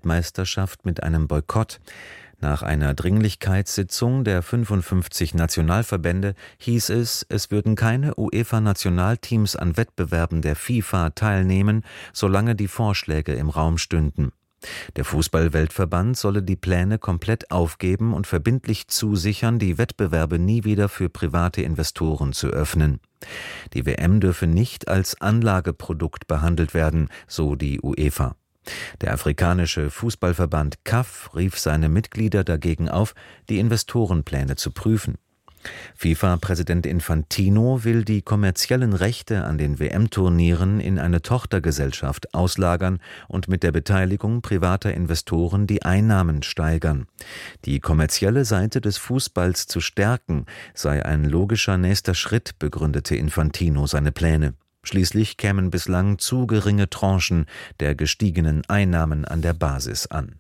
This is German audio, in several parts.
Fußball-Weltmeisterschaft mit einem Boykott. Nach einer Dringlichkeitssitzung der 55 Nationalverbände hieß es würden keine UEFA-Nationalteams an Wettbewerben der FIFA teilnehmen, solange die Vorschläge im Raum stünden. Der Fußball-Weltverband solle die Pläne komplett aufgeben und verbindlich zusichern, die Wettbewerbe nie wieder für private Investoren zu öffnen. Die WM dürfe nicht als Anlageprodukt behandelt werden, so die UEFA. Der afrikanische Fußballverband CAF rief seine Mitglieder dagegen auf, die Investorenpläne zu prüfen. FIFA-Präsident Infantino will die kommerziellen Rechte an den WM-Turnieren in eine Tochtergesellschaft auslagern und mit der Beteiligung privater Investoren die Einnahmen steigern. Die kommerzielle Seite des Fußballs zu stärken, sei ein logischer nächster Schritt, begründete Infantino seine Pläne. Schließlich kämen bislang zu geringe Tranchen der gestiegenen Einnahmen an der Basis an.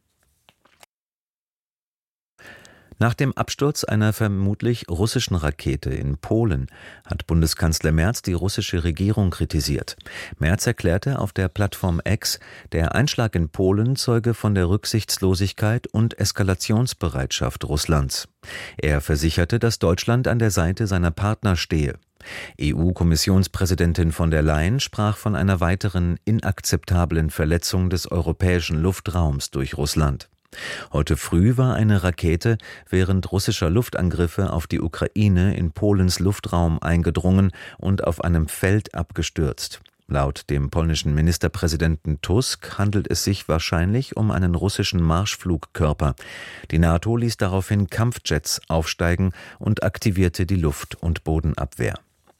Nach dem Absturz einer vermutlich russischen Rakete in Polen hat Bundeskanzler Merz die russische Regierung kritisiert. Merz erklärte auf der Plattform X, der Einschlag in Polen zeuge von der Rücksichtslosigkeit und Eskalationsbereitschaft Russlands. Er versicherte, dass Deutschland an der Seite seiner Partner stehe. EU-Kommissionspräsidentin von der Leyen sprach von einer weiteren inakzeptablen Verletzung des europäischen Luftraums durch Russland. Heute früh war eine Rakete während russischer Luftangriffe auf die Ukraine in Polens Luftraum eingedrungen und auf einem Feld abgestürzt. Laut dem polnischen Ministerpräsidenten Tusk handelt es sich wahrscheinlich um einen russischen Marschflugkörper. Die NATO ließ daraufhin Kampfjets aufsteigen und aktivierte die Luft- und Bodenabwehr.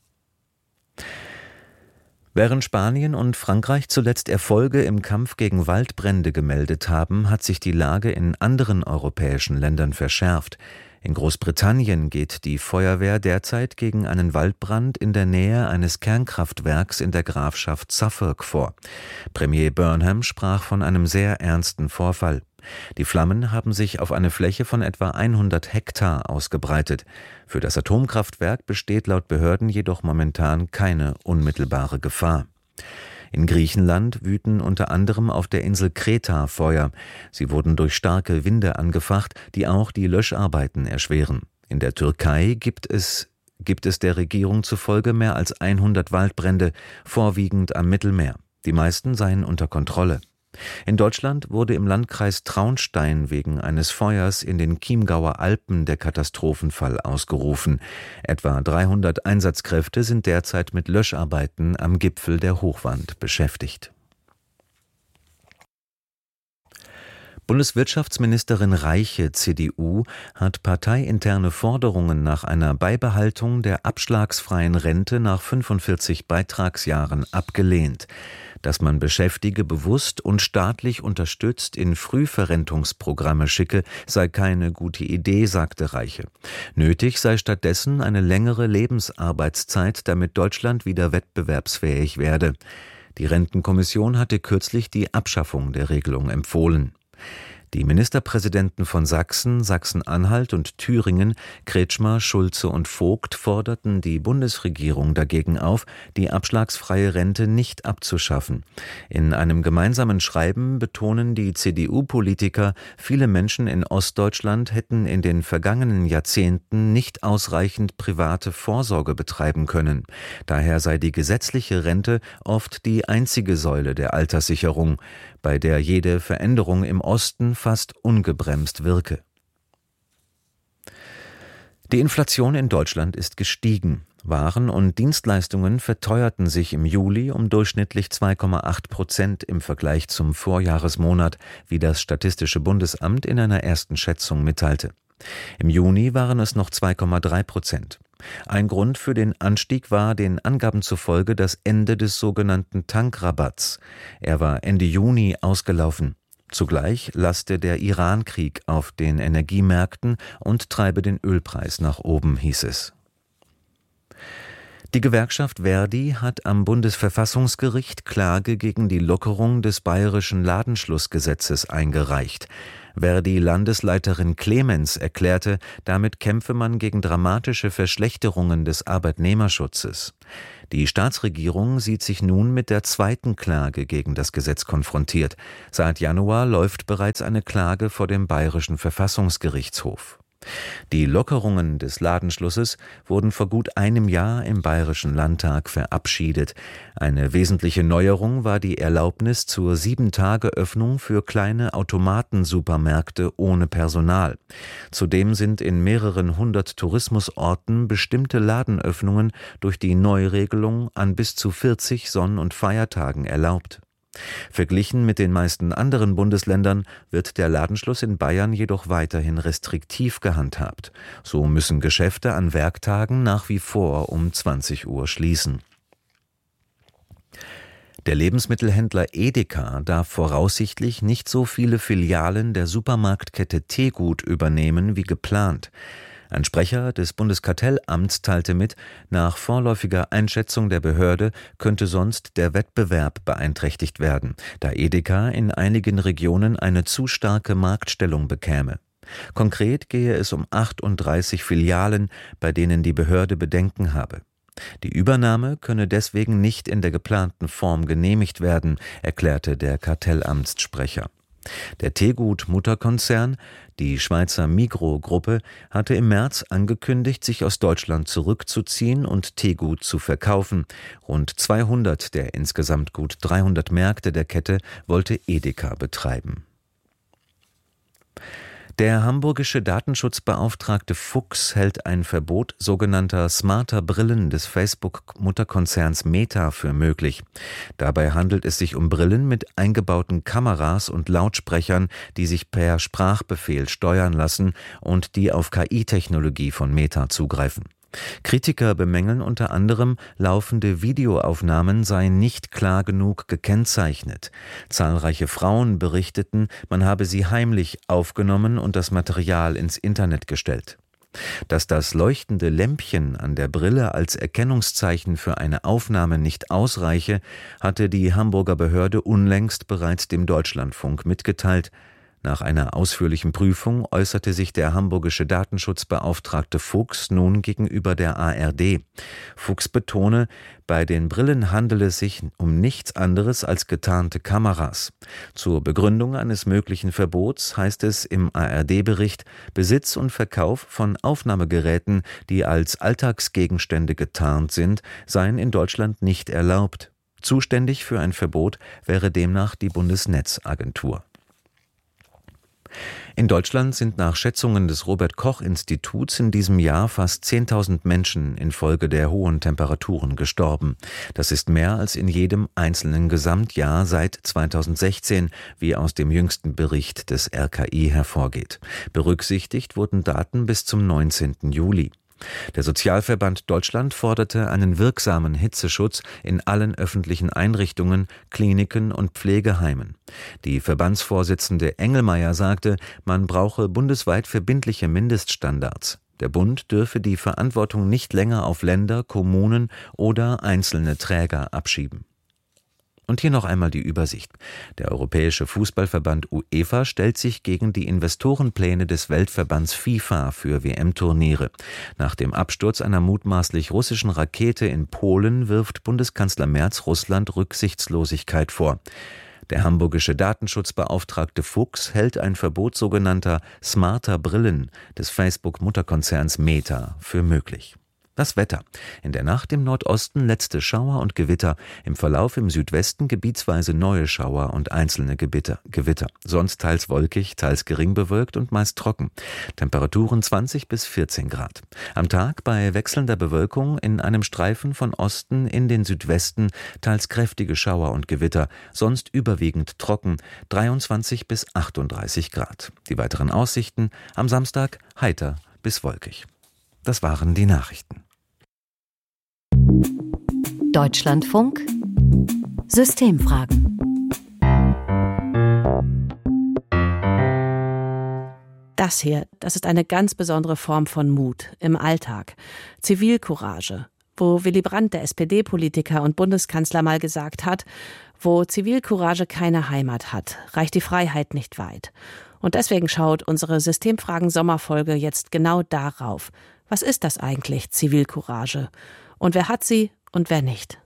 Während Spanien und Frankreich zuletzt Erfolge im Kampf gegen Waldbrände gemeldet haben, hat sich die Lage in anderen europäischen Ländern verschärft. In Großbritannien geht die Feuerwehr derzeit gegen einen Waldbrand in der Nähe eines Kernkraftwerks in der Grafschaft Suffolk vor. Premier Burnham sprach von einem sehr ernsten Vorfall. Die Flammen haben sich auf eine Fläche von etwa 100 Hektar ausgebreitet. Für das Atomkraftwerk besteht laut Behörden jedoch momentan keine unmittelbare Gefahr. In Griechenland wüten unter anderem auf der Insel Kreta Feuer. Sie wurden durch starke Winde angefacht, die auch die Löscharbeiten erschweren. In der Türkei gibt es der Regierung zufolge mehr als 100 Waldbrände, vorwiegend am Mittelmeer. Die meisten seien unter Kontrolle. In Deutschland wurde im Landkreis Traunstein wegen eines Feuers in den Chiemgauer Alpen der Katastrophenfall ausgerufen. Etwa 300 Einsatzkräfte sind derzeit mit Löscharbeiten am Gipfel der Hochwand beschäftigt. Bundeswirtschaftsministerin Reiche, CDU, hat parteiinterne Forderungen nach einer Beibehaltung der abschlagsfreien Rente nach 45 Beitragsjahren abgelehnt. Dass man Beschäftigte bewusst und staatlich unterstützt in Frühverrentungsprogramme schicke, sei keine gute Idee, sagte Reiche. Nötig sei stattdessen eine längere Lebensarbeitszeit, damit Deutschland wieder wettbewerbsfähig werde. Die Rentenkommission hatte kürzlich die Abschaffung der Regelung empfohlen. Die Ministerpräsidenten von Sachsen, Sachsen-Anhalt und Thüringen, Kretschmer, Schulze und Vogt, forderten die Bundesregierung dagegen auf, die abschlagsfreie Rente nicht abzuschaffen. In einem gemeinsamen Schreiben betonen die CDU-Politiker, viele Menschen in Ostdeutschland hätten in den vergangenen Jahrzehnten nicht ausreichend private Vorsorge betreiben können. Daher sei die gesetzliche Rente oft die einzige Säule der Alterssicherung, bei der jede Veränderung im Osten fast ungebremst wirke. Die Inflation in Deutschland ist gestiegen. Waren und Dienstleistungen verteuerten sich im Juli um durchschnittlich 2,8% im Vergleich zum Vorjahresmonat, wie das Statistische Bundesamt in einer ersten Schätzung mitteilte. Im Juni waren es noch 2,3%. Ein Grund für den Anstieg war den Angaben zufolge das Ende des sogenannten Tankrabatts. Er war Ende Juni ausgelaufen. Zugleich laste der Iran-Krieg auf den Energiemärkten und treibe den Ölpreis nach oben, hieß es. Die Gewerkschaft ver.di hat am Bundesverfassungsgericht Klage gegen die Lockerung des bayerischen Ladenschlussgesetzes eingereicht. ver.di-Landesleiterin Clemens erklärte, damit kämpfe man gegen dramatische Verschlechterungen des Arbeitnehmerschutzes. Die Staatsregierung sieht sich nun mit der zweiten Klage gegen das Gesetz konfrontiert. Seit Januar läuft bereits eine Klage vor dem Bayerischen Verfassungsgerichtshof. Die Lockerungen des Ladenschlusses wurden vor gut einem Jahr im Bayerischen Landtag verabschiedet. Eine wesentliche Neuerung war die Erlaubnis zur 7-Tage-Öffnung für kleine Automatensupermärkte ohne Personal. Zudem sind in mehreren hundert Tourismusorten bestimmte Ladenöffnungen durch die Neuregelung an bis zu 40 Sonn- und Feiertagen erlaubt. Verglichen mit den meisten anderen Bundesländern wird der Ladenschluss in Bayern jedoch weiterhin restriktiv gehandhabt. So müssen Geschäfte an Werktagen nach wie vor um 20 Uhr schließen. Der Lebensmittelhändler Edeka darf voraussichtlich nicht so viele Filialen der Supermarktkette Tegut übernehmen wie geplant. Ein Sprecher des Bundeskartellamts teilte mit, nach vorläufiger Einschätzung der Behörde könnte sonst der Wettbewerb beeinträchtigt werden, da Edeka in einigen Regionen eine zu starke Marktstellung bekäme. Konkret gehe es um 38 Filialen, bei denen die Behörde Bedenken habe. Die Übernahme könne deswegen nicht in der geplanten Form genehmigt werden, erklärte der Kartellamtssprecher. Der Tegut-Mutterkonzern, die Schweizer Migros-Gruppe, hatte im März angekündigt, sich aus Deutschland zurückzuziehen und Tegut zu verkaufen. Rund 200 der insgesamt gut 300 Märkte der Kette wollte Edeka betreiben. Der hamburgische Datenschutzbeauftragte Fuchs hält ein Verbot sogenannter smarter Brillen des Facebook-Mutterkonzerns Meta für möglich. Dabei handelt es sich um Brillen mit eingebauten Kameras und Lautsprechern, die sich per Sprachbefehl steuern lassen und die auf KI-Technologie von Meta zugreifen. Kritiker bemängeln unter anderem, laufende Videoaufnahmen seien nicht klar genug gekennzeichnet. Zahlreiche Frauen berichteten, man habe sie heimlich aufgenommen und das Material ins Internet gestellt. Dass das leuchtende Lämpchen an der Brille als Erkennungszeichen für eine Aufnahme nicht ausreiche, hatte die Hamburger Behörde unlängst bereits dem Deutschlandfunk mitgeteilt. Nach einer ausführlichen Prüfung äußerte sich der hamburgische Datenschutzbeauftragte Fuchs nun gegenüber der ARD. Fuchs betone, bei den Brillen handele es sich um nichts anderes als getarnte Kameras. Zur Begründung eines möglichen Verbots heißt es im ARD-Bericht, Besitz und Verkauf von Aufnahmegeräten, die als Alltagsgegenstände getarnt sind, seien in Deutschland nicht erlaubt. Zuständig für ein Verbot wäre demnach die Bundesnetzagentur. In Deutschland sind nach Schätzungen des Robert-Koch-Instituts in diesem Jahr fast 10.000 Menschen infolge der hohen Temperaturen gestorben. Das ist mehr als in jedem einzelnen Gesamtjahr seit 2016, wie aus dem jüngsten Bericht des RKI hervorgeht. Berücksichtigt wurden Daten bis zum 19. Juli. Der Sozialverband Deutschland forderte einen wirksamen Hitzeschutz in allen öffentlichen Einrichtungen, Kliniken und Pflegeheimen. Die Verbandsvorsitzende Engelmeier sagte, man brauche bundesweit verbindliche Mindeststandards. Der Bund dürfe die Verantwortung nicht länger auf Länder, Kommunen oder einzelne Träger abschieben. Und hier noch einmal die Übersicht. Der Europäische Fußballverband UEFA stellt sich gegen die Investorenpläne des Weltverbands FIFA für WM-Turniere. Nach dem Absturz einer mutmaßlich russischen Rakete in Polen wirft Bundeskanzler Merz Russland Rücksichtslosigkeit vor. Der hamburgische Datenschutzbeauftragte Fuchs hält ein Verbot sogenannter smarter Brillen des Facebook-Mutterkonzerns Meta für möglich. Das Wetter. In der Nacht im Nordosten letzte Schauer und Gewitter, im Verlauf im Südwesten gebietsweise neue Schauer und einzelne Gewitter. Sonst teils wolkig, teils gering bewölkt und meist trocken. Temperaturen 20 bis 14 Grad. Am Tag bei wechselnder Bewölkung in einem Streifen von Osten in den Südwesten teils kräftige Schauer und Gewitter, sonst überwiegend trocken, 23 bis 38 Grad. Die weiteren Aussichten am Samstag heiter bis wolkig. Das waren die Nachrichten. Deutschlandfunk Systemfragen. Das hier, das ist eine ganz besondere Form von Mut im Alltag. Zivilcourage. Wo Willy Brandt, der SPD-Politiker und Bundeskanzler, mal gesagt hat, wo Zivilcourage keine Heimat hat, reicht die Freiheit nicht weit. Und deswegen schaut unsere Systemfragen-Sommerfolge jetzt genau darauf. Was ist das eigentlich, Zivilcourage? Und wer hat sie und wer nicht.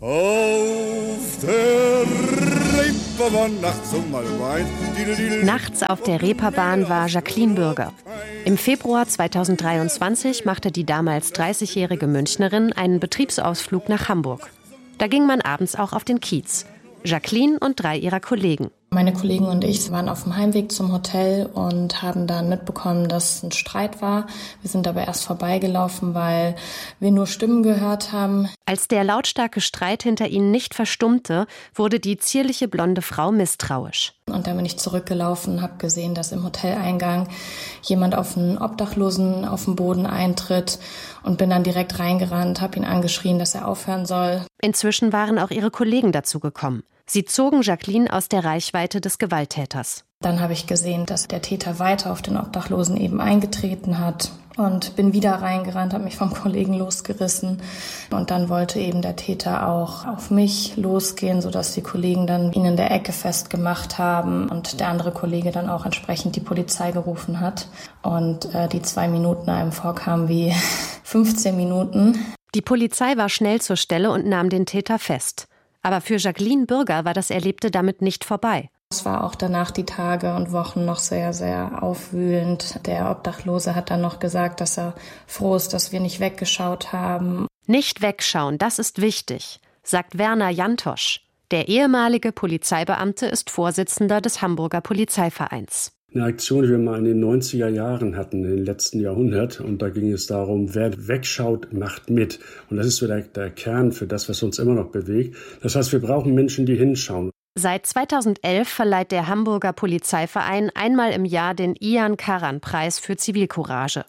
Auf der Reeperbahn nachts um halb 1. Nachts auf der Reeperbahn war Jacqueline Bürger. Im Februar 2023 machte die damals 30-jährige Münchnerin einen Betriebsausflug nach Hamburg. Da ging man abends auch auf den Kiez. Jacqueline und 3 ihrer Kollegen. Meine Kollegen und ich waren auf dem Heimweg zum Hotel und haben dann mitbekommen, dass ein Streit war. Wir sind aber erst vorbeigelaufen, weil wir nur Stimmen gehört haben. Als der lautstarke Streit hinter ihnen nicht verstummte, wurde die zierliche blonde Frau misstrauisch. Und dann bin ich zurückgelaufen, habe gesehen, dass im Hoteleingang jemand auf einen Obdachlosen auf dem Boden eintritt und bin dann direkt reingerannt, habe ihn angeschrien, dass er aufhören soll. Inzwischen waren auch ihre Kollegen dazu gekommen. Sie zogen Jacqueline aus der Reichweite des Gewalttäters. Dann habe ich gesehen, dass der Täter weiter auf den Obdachlosen eben eingetreten hat und bin wieder reingerannt, habe mich vom Kollegen losgerissen. Und dann wollte eben der Täter auch auf mich losgehen, sodass die Kollegen dann ihn in der Ecke festgemacht haben und der andere Kollege dann auch entsprechend die Polizei gerufen hat. Und die 2 Minuten einem vorkamen wie 15 Minuten. Die Polizei war schnell zur Stelle und nahm den Täter fest. Aber für Jacqueline Bürger war das Erlebte damit nicht vorbei. Es war auch danach die Tage und Wochen noch sehr, sehr aufwühlend. Der Obdachlose hat dann noch gesagt, dass er froh ist, dass wir nicht weggeschaut haben. Nicht wegschauen, das ist wichtig, sagt Werner Jantosch. Der ehemalige Polizeibeamte ist Vorsitzender des Hamburger Polizeivereins. Eine Aktion, die wir mal in den 90er Jahren hatten, im letzten Jahrhundert. Und da ging es darum, wer wegschaut, macht mit. Und das ist so der Kern für das, was uns immer noch bewegt. Das heißt, wir brauchen Menschen, die hinschauen. Seit 2011 verleiht der Hamburger Polizeiverein einmal im Jahr den Ian-Karan-Preis für Zivilcourage.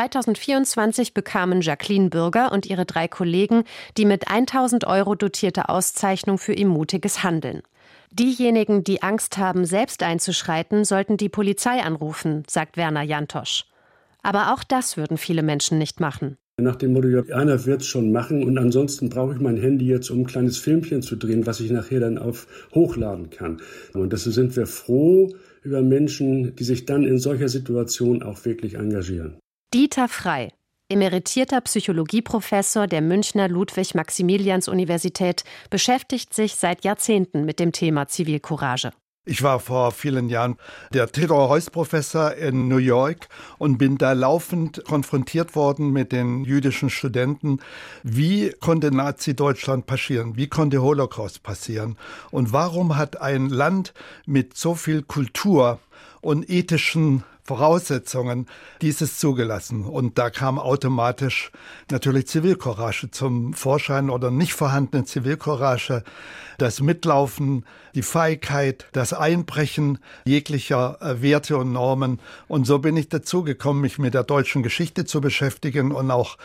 2024 bekamen Jacqueline Bürger und ihre 3 Kollegen die mit 1.000 € dotierte Auszeichnung für ihr mutiges Handeln. Diejenigen, die Angst haben, selbst einzuschreiten, sollten die Polizei anrufen, sagt Werner Jantosch. Aber auch das würden viele Menschen nicht machen. Nach dem Motto, einer wird es schon machen und ansonsten brauche ich mein Handy jetzt, um ein kleines Filmchen zu drehen, was ich nachher dann hochladen kann. Und deshalb sind wir froh über Menschen, die sich dann in solcher Situation auch wirklich engagieren. Dieter Frey, emeritierter Psychologieprofessor der Münchner Ludwig-Maximilians-Universität, beschäftigt sich seit Jahrzehnten mit dem Thema Zivilcourage. Ich war vor vielen Jahren der Theodor Heuss-Professor in New York und bin da laufend konfrontiert worden mit den jüdischen Studenten. Wie konnte Nazi-Deutschland passieren? Wie konnte Holocaust passieren? Und warum hat ein Land mit so viel Kultur und ethischen Voraussetzungen dieses zugelassen? Und da kam automatisch natürlich Zivilcourage zum Vorschein oder nicht vorhandene Zivilcourage, das Mitlaufen, die Feigheit, das Einbrechen jeglicher Werte und Normen. Und so bin ich dazu gekommen, mich mit der deutschen Geschichte zu beschäftigen und auch,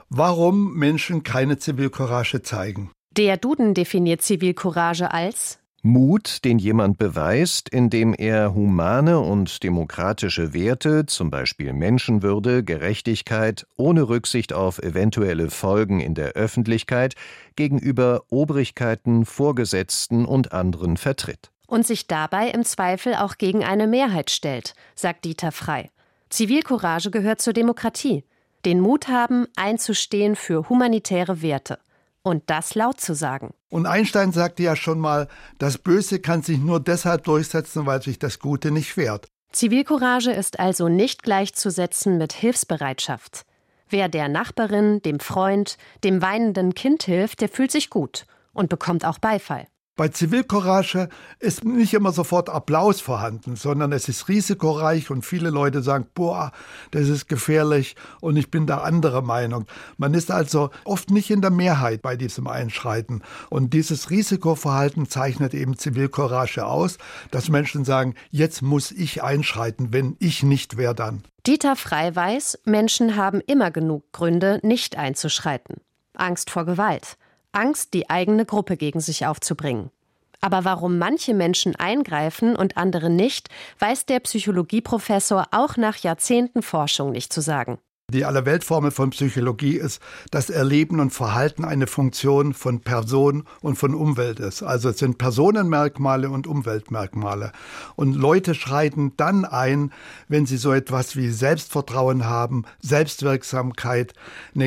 warum Menschen keine Zivilcourage zeigen. Der Duden definiert Zivilcourage als Mut, den jemand beweist, indem er humane und demokratische Werte, zum Beispiel Menschenwürde, Gerechtigkeit, ohne Rücksicht auf eventuelle Folgen in der Öffentlichkeit, gegenüber Obrigkeiten, Vorgesetzten und anderen vertritt. Und sich dabei im Zweifel auch gegen eine Mehrheit stellt, sagt Dieter Frey. Zivilcourage gehört zur Demokratie. Den Mut haben, einzustehen für humanitäre Werte. Und das laut zu sagen. Und Einstein sagte ja schon mal, das Böse kann sich nur deshalb durchsetzen, weil sich das Gute nicht wehrt. Zivilcourage ist also nicht gleichzusetzen mit Hilfsbereitschaft. Wer der Nachbarin, dem Freund, dem weinenden Kind hilft, der fühlt sich gut und bekommt auch Beifall. Bei Zivilcourage ist nicht immer sofort Applaus vorhanden, sondern es ist risikoreich und viele Leute sagen, boah, das ist gefährlich und ich bin da anderer Meinung. Man ist also oft nicht in der Mehrheit bei diesem Einschreiten. Und dieses Risikoverhalten zeichnet eben Zivilcourage aus, dass Menschen sagen, jetzt muss ich einschreiten, wenn ich nicht, wer dann? Dieter Frey weiß, Menschen haben immer genug Gründe, nicht einzuschreiten. Angst vor Gewalt. Angst, die eigene Gruppe gegen sich aufzubringen. Aber warum manche Menschen eingreifen und andere nicht, weiß der Psychologieprofessor auch nach Jahrzehnten Forschung nicht zu sagen. Die Allerweltformel von Psychologie ist, dass Erleben und Verhalten eine Funktion von Person und von Umwelt ist. Also es sind Personenmerkmale und Umweltmerkmale. Und Leute schreiten dann ein, wenn sie so etwas wie Selbstvertrauen haben, Selbstwirksamkeit, eine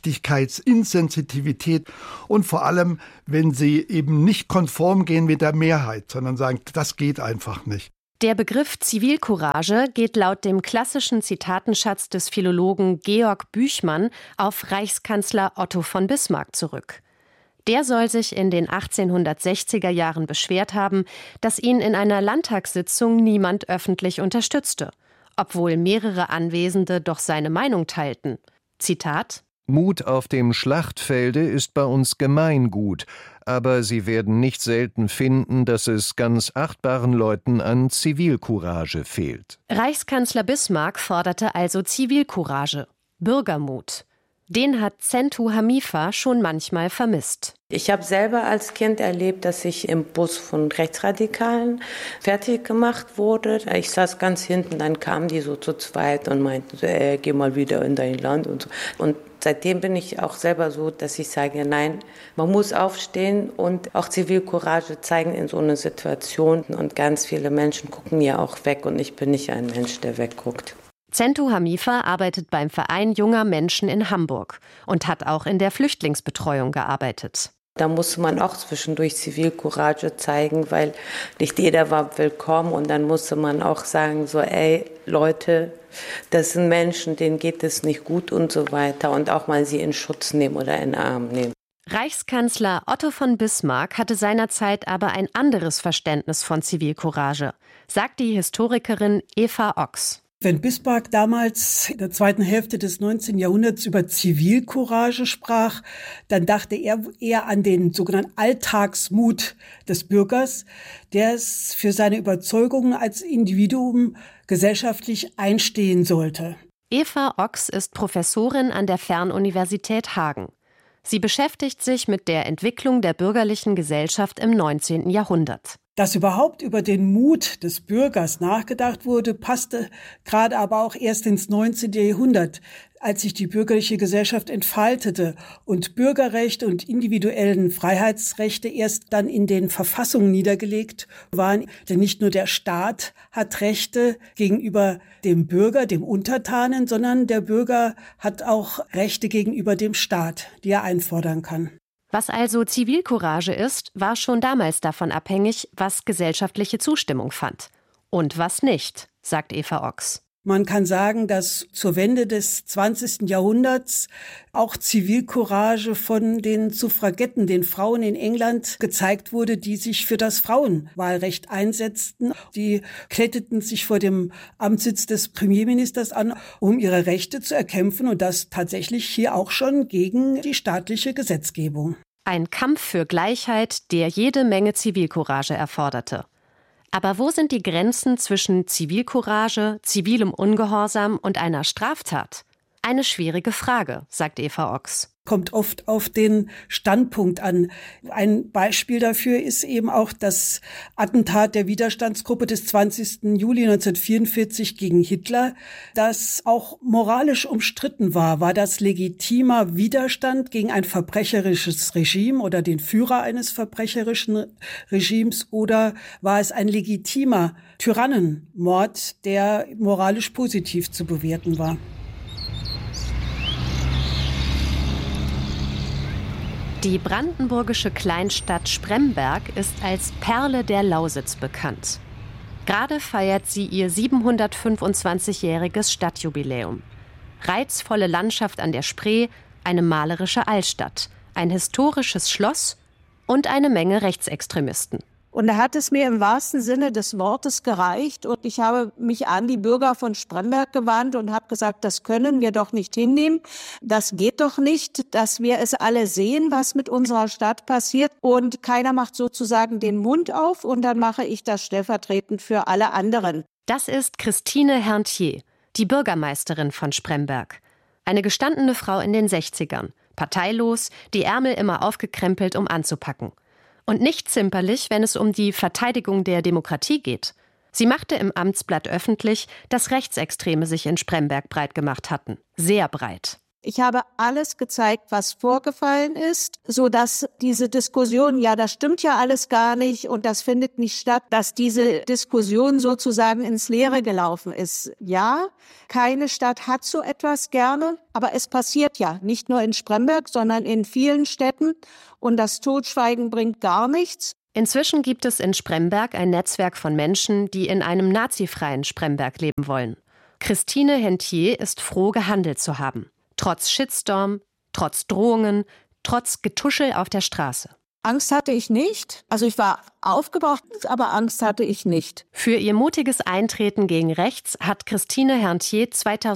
Gerechtigkeitsinsensitivität und vor allem, wenn sie eben nicht konform gehen mit der Mehrheit, sondern sagen, das geht einfach nicht. Der Begriff Zivilcourage geht laut dem klassischen Zitatenschatz des Philologen Georg Büchmann auf Reichskanzler Otto von Bismarck zurück. Der soll sich in den 1860er Jahren beschwert haben, dass ihn in einer Landtagssitzung niemand öffentlich unterstützte, obwohl mehrere Anwesende doch seine Meinung teilten. Zitat: Mut auf dem Schlachtfelde ist bei uns Gemeingut, aber Sie werden nicht selten finden, dass es ganz achtbaren Leuten an Zivilcourage fehlt. Reichskanzler Bismarck forderte also Zivilcourage, Bürgermut. Den hat Zentu Hamifa schon manchmal vermisst. Ich habe selber als Kind erlebt, dass ich im Bus von Rechtsradikalen fertig gemacht wurde. Ich saß ganz hinten, dann kamen die so zu zweit und meinten so, geh mal wieder in dein Land und so. Und seitdem bin ich auch selber so, dass ich sage, nein, man muss aufstehen und auch Zivilcourage zeigen in so einer Situation. Und ganz viele Menschen gucken ja auch weg und ich bin nicht ein Mensch, der wegguckt. Zentu Hamifa arbeitet beim Verein junger Menschen in Hamburg und hat auch in der Flüchtlingsbetreuung gearbeitet. Da musste man auch zwischendurch Zivilcourage zeigen, weil nicht jeder war willkommen. Und dann musste man auch sagen, so, ey, Leute, das sind Menschen, denen geht es nicht gut und so weiter. Und auch mal sie in Schutz nehmen oder in den Arm nehmen. Reichskanzler Otto von Bismarck hatte seinerzeit aber ein anderes Verständnis von Zivilcourage, sagt die Historikerin Eva Ochs. Wenn Bismarck damals in der zweiten Hälfte des 19. Jahrhunderts über Zivilcourage sprach, dann dachte er eher an den sogenannten Alltagsmut des Bürgers, der es für seine Überzeugungen als Individuum gesellschaftlich einstehen sollte. Eva Ochs ist Professorin an der Fernuniversität Hagen. Sie beschäftigt sich mit der Entwicklung der bürgerlichen Gesellschaft im 19. Jahrhundert. Dass überhaupt über den Mut des Bürgers nachgedacht wurde, passte gerade aber auch erst ins 19. Jahrhundert, als sich die bürgerliche Gesellschaft entfaltete und Bürgerrechte und individuellen Freiheitsrechte erst dann in den Verfassungen niedergelegt waren. Denn nicht nur der Staat hat Rechte gegenüber dem Bürger, dem Untertanen, sondern der Bürger hat auch Rechte gegenüber dem Staat, die er einfordern kann. Was also Zivilcourage ist, war schon damals davon abhängig, was gesellschaftliche Zustimmung fand. Und was nicht, sagt Eva Ochs. Man kann sagen, dass zur Wende des 20. Jahrhunderts auch Zivilcourage von den Suffragetten, den Frauen in England, gezeigt wurde, die sich für das Frauenwahlrecht einsetzten. Die kletteten sich vor dem Amtssitz des Premierministers an, um ihre Rechte zu erkämpfen, und das tatsächlich hier auch schon gegen die staatliche Gesetzgebung. Ein Kampf für Gleichheit, der jede Menge Zivilcourage erforderte. Aber wo sind die Grenzen zwischen Zivilcourage, zivilem Ungehorsam und einer Straftat? Eine schwierige Frage, sagt Eva Ochs. Kommt oft auf den Standpunkt an. Ein Beispiel dafür ist eben auch das Attentat der Widerstandsgruppe des 20. Juli 1944 gegen Hitler, das auch moralisch umstritten war. War das legitimer Widerstand gegen ein verbrecherisches Regime oder den Führer eines verbrecherischen Regimes, oder war es ein legitimer Tyrannenmord, der moralisch positiv zu bewerten war? Die brandenburgische Kleinstadt Spremberg ist als Perle der Lausitz bekannt. Gerade feiert sie ihr 725-jähriges Stadtjubiläum. Reizvolle Landschaft an der Spree, eine malerische Altstadt, ein historisches Schloss und eine Menge Rechtsextremisten. Und da hat es mir im wahrsten Sinne des Wortes gereicht. Und ich habe mich an die Bürger von Spremberg gewandt und habe gesagt, das können wir doch nicht hinnehmen. Das geht doch nicht, dass wir es alle sehen, was mit unserer Stadt passiert. Und keiner macht sozusagen den Mund auf, und dann mache ich das stellvertretend für alle anderen. Das ist Christine Herntier, die Bürgermeisterin von Spremberg. Eine gestandene Frau in den 60ern, parteilos, die Ärmel immer aufgekrempelt, um anzupacken. Und nicht zimperlich, wenn es um die Verteidigung der Demokratie geht. Sie machte im Amtsblatt öffentlich, dass Rechtsextreme sich in Spremberg breit gemacht hatten. Sehr breit. Ich habe alles gezeigt, was vorgefallen ist, so dass diese Diskussion, ja, das stimmt ja alles gar nicht und das findet nicht statt, dass diese Diskussion sozusagen ins Leere gelaufen ist. Ja, keine Stadt hat so etwas gerne, aber es passiert ja nicht nur in Spremberg, sondern in vielen Städten und das Totschweigen bringt gar nichts. Inzwischen gibt es in Spremberg ein Netzwerk von Menschen, die in einem nazifreien Spremberg leben wollen. Christine Hentier ist froh, gehandelt zu haben. Trotz Shitstorm, trotz Drohungen, trotz Getuschel auf der Straße. Angst hatte ich nicht. Also ich war aufgebracht, aber Angst hatte ich nicht. Für ihr mutiges Eintreten gegen rechts hat Christine Hentier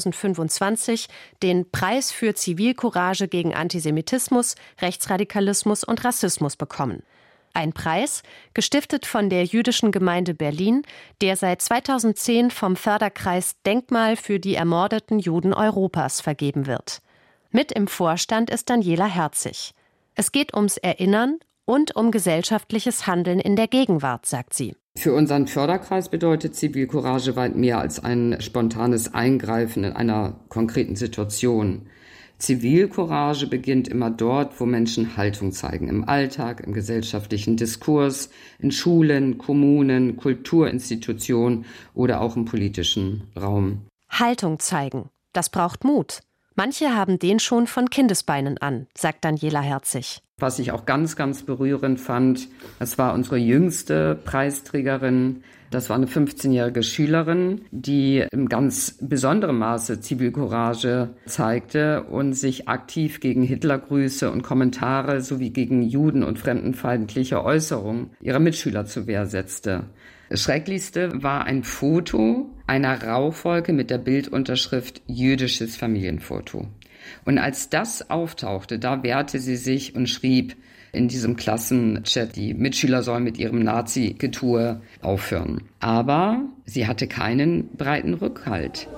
2025 den Preis für Zivilcourage gegen Antisemitismus, Rechtsradikalismus und Rassismus bekommen. Ein Preis, gestiftet von der Jüdischen Gemeinde Berlin, der seit 2010 vom Förderkreis Denkmal für die ermordeten Juden Europas vergeben wird. Mit im Vorstand ist Daniela Herzig. Es geht ums Erinnern und um gesellschaftliches Handeln in der Gegenwart, sagt sie. Für unseren Förderkreis bedeutet Zivilcourage weit mehr als ein spontanes Eingreifen in einer konkreten Situation. Zivilcourage beginnt immer dort, wo Menschen Haltung zeigen, im Alltag, im gesellschaftlichen Diskurs, in Schulen, Kommunen, Kulturinstitutionen oder auch im politischen Raum. Haltung zeigen, das braucht Mut. Manche haben den schon von Kindesbeinen an, sagt Daniela Herzig. Was ich auch ganz, ganz berührend fand, das war unsere jüngste Preisträgerin. Das war eine 15-jährige Schülerin, die im ganz besonderem Maße Zivilcourage zeigte und sich aktiv gegen Hitlergrüße und Kommentare sowie gegen Juden- und fremdenfeindliche Äußerungen ihrer Mitschüler zur Wehr setzte. Das Schrecklichste war ein Foto einer Rauchwolke mit der Bildunterschrift „Jüdisches Familienfoto". Und als das auftauchte, da wehrte sie sich und schrieb in diesem Klassenchat, die Mitschüler sollen mit ihrem Nazi-Getue aufhören. Aber sie hatte keinen breiten Rückhalt.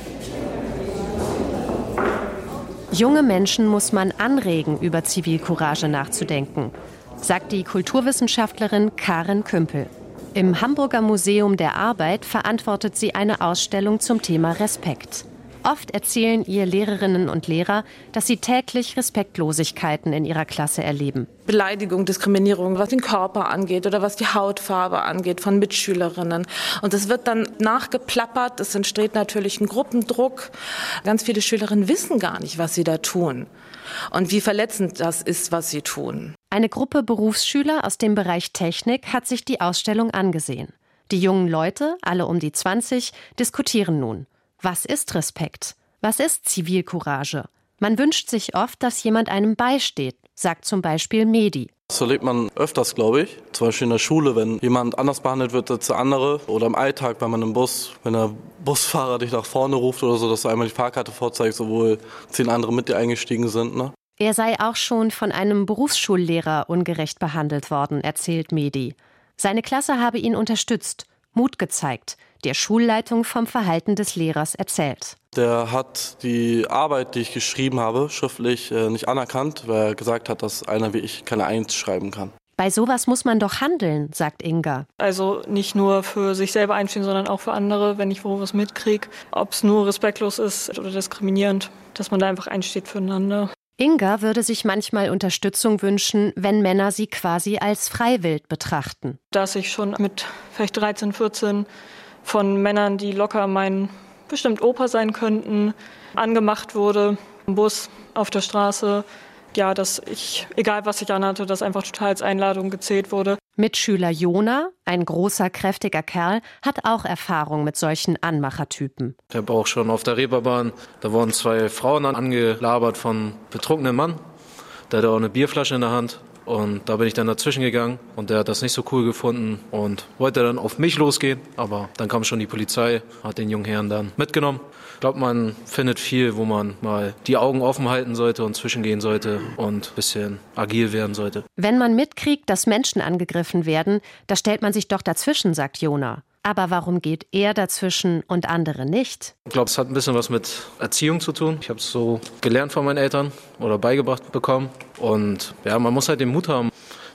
Junge Menschen muss man anregen, über Zivilcourage nachzudenken, sagt die Kulturwissenschaftlerin Karin Kümpel. Im Hamburger Museum der Arbeit verantwortet sie eine Ausstellung zum Thema Respekt. Oft erzählen ihr Lehrerinnen und Lehrer, dass sie täglich Respektlosigkeiten in ihrer Klasse erleben. Beleidigung, Diskriminierung, was den Körper angeht oder was die Hautfarbe angeht von Mitschülerinnen. Und das wird dann nachgeplappert, es entsteht natürlich ein Gruppendruck. Ganz viele Schülerinnen wissen gar nicht, was sie da tun und wie verletzend das ist, was sie tun. Eine Gruppe Berufsschüler aus dem Bereich Technik hat sich die Ausstellung angesehen. Die jungen Leute, alle um die 20, diskutieren nun. Was ist Respekt? Was ist Zivilcourage? Man wünscht sich oft, dass jemand einem beisteht, sagt zum Beispiel Mehdi. Das erlebt man öfters, glaube ich. Zum Beispiel in der Schule, wenn jemand anders behandelt wird als der andere. Oder im Alltag, wenn man im Bus, wenn der Busfahrer dich nach vorne ruft oder so, dass du einmal die Fahrkarte vorzeigst, obwohl 10 andere mit dir eingestiegen sind. Ne? Er sei auch schon von einem Berufsschullehrer ungerecht behandelt worden, erzählt Mehdi. Seine Klasse habe ihn unterstützt, Mut gezeigt, der Schulleitung vom Verhalten des Lehrers erzählt. Der hat die Arbeit, die ich geschrieben habe, schriftlich nicht anerkannt, weil er gesagt hat, dass einer wie ich keine 1 schreiben kann. Bei sowas muss man doch handeln, sagt Inga. Also nicht nur für sich selber einstehen, sondern auch für andere, wenn ich wo was mitkriege. Ob es nur respektlos ist oder diskriminierend, dass man da einfach einsteht füreinander. Inga würde sich manchmal Unterstützung wünschen, wenn Männer sie quasi als Freiwild betrachten. Dass ich schon mit vielleicht 13, 14 von Männern, die locker mein bestimmt Opa sein könnten, angemacht wurde, im Bus, auf der Straße. Ja, dass ich, egal was ich anhatte, das einfach total als Einladung gezählt wurde. Mitschüler Jona, ein großer, kräftiger Kerl, hat auch Erfahrung mit solchen Anmachertypen. Ich habe auch schon auf der Reeperbahn, da wurden 2 Frauen angelabert von einem betrunkenen Mann. Der hatte auch eine Bierflasche in der Hand. Und da bin ich dann dazwischen gegangen und der hat das nicht so cool gefunden und wollte dann auf mich losgehen. Aber dann kam schon die Polizei, hat den jungen Herrn dann mitgenommen. Ich glaube, man findet viel, wo man mal die Augen offen halten sollte und zwischengehen sollte und ein bisschen agil werden sollte. Wenn man mitkriegt, dass Menschen angegriffen werden, da stellt man sich doch dazwischen, sagt Jona. Aber warum geht er dazwischen und andere nicht? Ich glaube, es hat ein bisschen was mit Erziehung zu tun. Ich habe es so gelernt von meinen Eltern oder beigebracht bekommen. Und ja, man muss halt den Mut haben,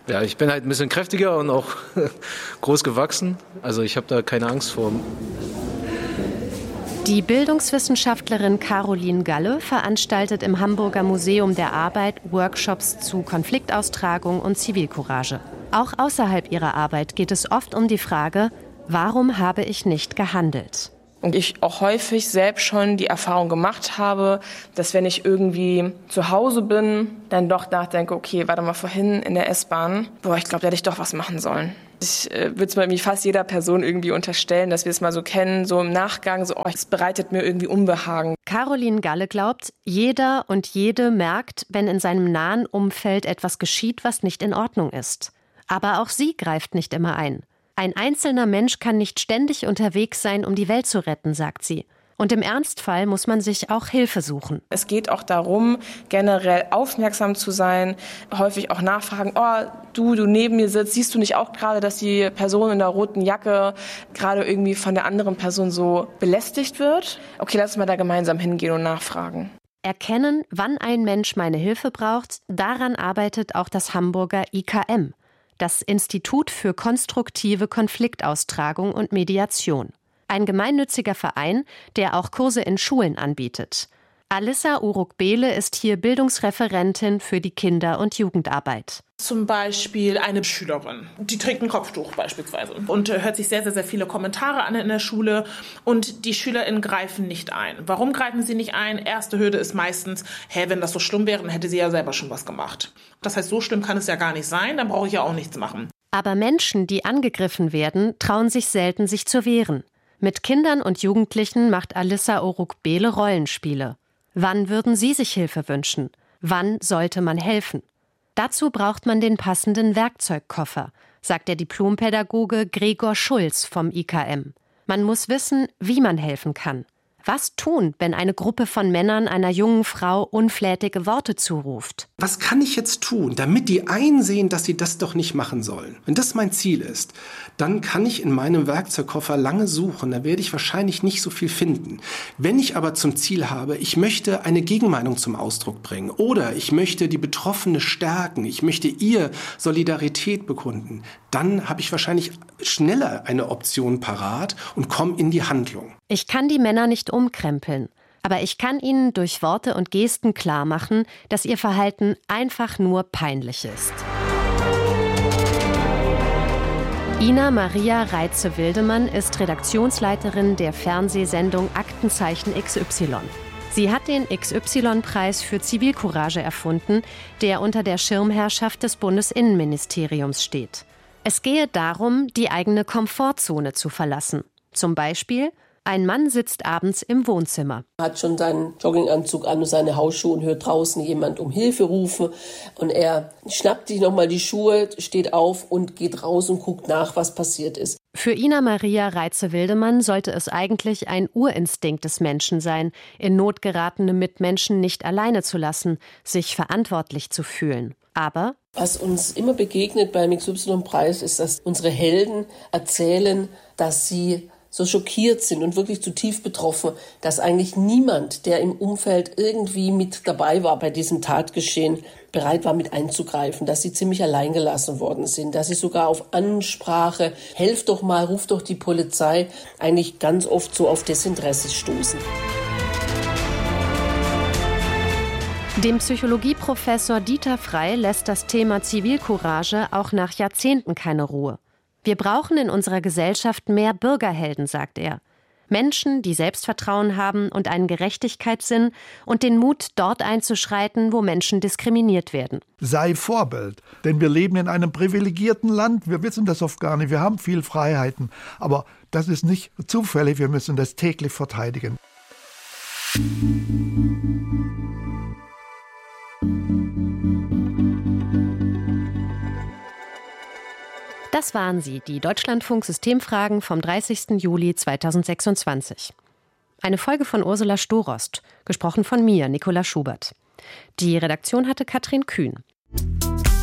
Ja, ich bin halt ein bisschen kräftiger und auch groß gewachsen. Also ich habe da keine Angst vor. Die Bildungswissenschaftlerin Caroline Galle veranstaltet im Hamburger Museum der Arbeit Workshops zu Konfliktaustragung und Zivilcourage. Auch außerhalb ihrer Arbeit geht es oft um die Frage, warum habe ich nicht gehandelt? Und ich auch häufig selbst schon die Erfahrung gemacht habe, dass wenn ich irgendwie zu Hause bin, dann doch nachdenke, okay, warte mal, vorhin in der S-Bahn, ich glaube, da hätte ich doch was machen sollen. Ich würde es mal irgendwie fast jeder Person irgendwie unterstellen, dass wir es mal so kennen, so im Nachgang, so, es bereitet mir irgendwie Unbehagen. Caroline Galle glaubt, jeder und jede merkt, wenn in seinem nahen Umfeld etwas geschieht, was nicht in Ordnung ist. Aber auch sie greift nicht immer ein. Ein einzelner Mensch kann nicht ständig unterwegs sein, um die Welt zu retten, sagt sie. Und im Ernstfall muss man sich auch Hilfe suchen. Es geht auch darum, generell aufmerksam zu sein, häufig auch nachfragen, du neben mir sitzt, siehst du nicht auch gerade, dass die Person in der roten Jacke gerade irgendwie von der anderen Person so belästigt wird? Okay, lass uns mal da gemeinsam hingehen und nachfragen. Erkennen, wann ein Mensch meine Hilfe braucht, daran arbeitet auch das Hamburger IKM, das Institut für konstruktive Konfliktaustragung und Mediation. Ein gemeinnütziger Verein, der auch Kurse in Schulen anbietet. Alissa Uruk-Behle ist hier Bildungsreferentin für die Kinder- und Jugendarbeit. Zum Beispiel eine Schülerin, die trägt ein Kopftuch beispielsweise und hört sich sehr, sehr, sehr viele Kommentare an in der Schule und die SchülerInnen greifen nicht ein. Warum greifen sie nicht ein? Erste Hürde ist meistens, wenn das so schlimm wäre, dann hätte sie ja selber schon was gemacht. Das heißt, so schlimm kann es ja gar nicht sein, dann brauche ich ja auch nichts machen. Aber Menschen, die angegriffen werden, trauen sich selten, sich zu wehren. Mit Kindern und Jugendlichen macht Alissa Uruk-Behle Rollenspiele. Wann würden Sie sich Hilfe wünschen? Wann sollte man helfen? Dazu braucht man den passenden Werkzeugkoffer, sagt der Diplompädagoge Gregor Schulz vom IKM. Man muss wissen, wie man helfen kann. Was tun, wenn eine Gruppe von Männern einer jungen Frau unflätige Worte zuruft? Was kann ich jetzt tun, damit die einsehen, dass sie das doch nicht machen sollen? Wenn das mein Ziel ist, dann kann ich in meinem Werkzeugkoffer lange suchen, da werde ich wahrscheinlich nicht so viel finden. Wenn ich aber zum Ziel habe, ich möchte eine Gegenmeinung zum Ausdruck bringen oder ich möchte die Betroffene stärken, ich möchte ihr Solidarität bekunden, dann habe ich wahrscheinlich schneller eine Option parat und komme in die Handlung. Ich kann die Männer nicht umkrempeln, aber ich kann ihnen durch Worte und Gesten klarmachen, dass ihr Verhalten einfach nur peinlich ist. Ina Maria Reitze-Wildemann ist Redaktionsleiterin der Fernsehsendung Aktenzeichen XY. Sie hat den XY-Preis für Zivilcourage erfunden, der unter der Schirmherrschaft des Bundesinnenministeriums steht. Es gehe darum, die eigene Komfortzone zu verlassen. Zum Beispiel: Ein Mann sitzt abends im Wohnzimmer. Er hat schon seinen Jogginganzug an und seine Hausschuhe und hört draußen jemand um Hilfe rufen. Und er schnappt sich nochmal die Schuhe, steht auf und geht raus und guckt nach, was passiert ist. Für Ina Maria Reitze-Wildemann sollte es eigentlich ein Urinstinkt des Menschen sein, in Not geratene Mitmenschen nicht alleine zu lassen, sich verantwortlich zu fühlen. Aber was uns immer begegnet beim XY-Preis ist, dass unsere Helden erzählen, dass sie so schockiert sind und wirklich zutiefst betroffen, dass eigentlich niemand, der im Umfeld irgendwie mit dabei war bei diesem Tatgeschehen, bereit war, mit einzugreifen, dass sie ziemlich alleingelassen worden sind, dass sie sogar auf Ansprache, helft doch mal, ruft doch die Polizei, eigentlich ganz oft so auf Desinteresse stoßen. Dem Psychologieprofessor Dieter Frey lässt das Thema Zivilcourage auch nach Jahrzehnten keine Ruhe. Wir brauchen in unserer Gesellschaft mehr Bürgerhelden, sagt er. Menschen, die Selbstvertrauen haben und einen Gerechtigkeitssinn und den Mut, dort einzuschreiten, wo Menschen diskriminiert werden. Sei Vorbild, denn wir leben in einem privilegierten Land. Wir wissen das oft gar nicht. Wir haben viel Freiheiten, aber das ist nicht zufällig. Wir müssen das täglich verteidigen. Das waren sie, die Deutschlandfunk-Systemfragen vom 30. Juli 2026. Eine Folge von Ursula Storost, gesprochen von mir, Nicola Schubert. Die Redaktion hatte Katrin Kühn.